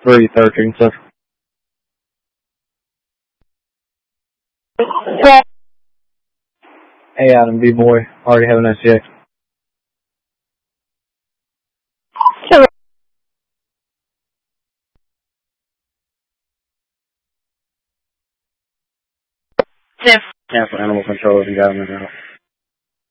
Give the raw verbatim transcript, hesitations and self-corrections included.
three thirteen Central. Hey Adam, B-Boy, already have an S G X. Sure. Cancel animal control if you got them out.